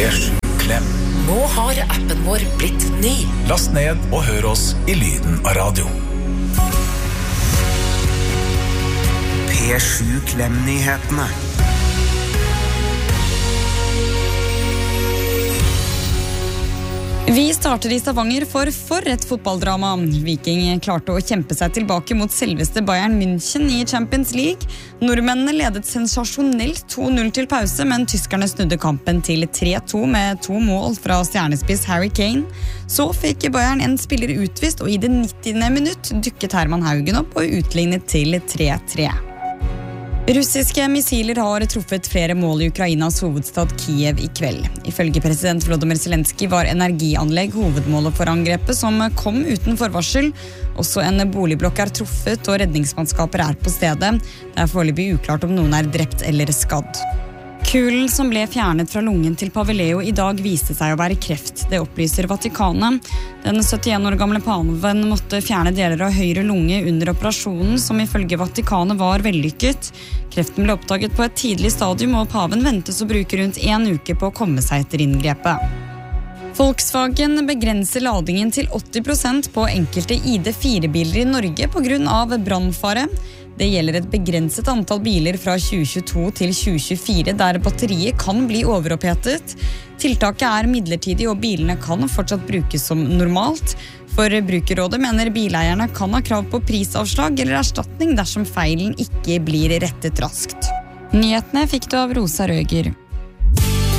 P7-klem. Nå har appen vår blitt ny. Last ned og hør oss i lyden av radio. P7-klem-nyhetene. Vi starter i Stavanger for et fotballdrama. Viking klarte å kjempe seg tilbake mot selveste Bayern München i Champions League. Nordmennene ledet sensasjonelt 2-0 til pause, men tyskerne snudde kampen til 3-2 med 2 mål fra stjernespiss Harry Kane. Så fikk Bayern en spiller utvist, og i det 90. minutt dukket Herman Haugen opp og utlignet til 3-3. Russiske missiler har truffet flere mål i Ukrainas hovedstad Kiev i kveld. Ifølge president Volodymyr Zelenskyj var energianlegg hovedmålet for angrepet, som kom uten forvarsel. Også en boligblokk er truffet, og redningsmannskaper er på stedet. Det er foreløpig uklart om noen er drept eller skadd. Kulen som ble fjernet fra lungen til Paveleo i dag viste seg å være kreft. Det opplyser Vatikanet. Den 71 år gamle paven måtte fjerne deler av høyre lunge under operasjonen, som ifølge Vatikanet var vellykket. Kreften ble oppdaget på et tidlig stadium, og paven ventes å bruke rundt 1 uke på å komme seg etter inngrepet. Volkswagen begrenser ladingen til 80% på enkelte ID4-biler i Norge på grunn av brannfare. Det gjelder et begrenset antall biler fra 2022 til 2024 der batteriet kan bli overopphetet. Tiltaket er midlertidig, og bilene kan fortsatt brukes som normalt. Forbrukerrådet mener bileierne kan ha krav på prisavslag eller erstatning dersom feilen ikke blir rettet raskt. Nyhetene fikk du av Rosa Røger.